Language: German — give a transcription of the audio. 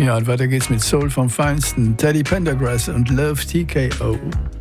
Ja, und weiter geht's mit Soul vom Feinsten, Teddy Pendergrass und Love TKO.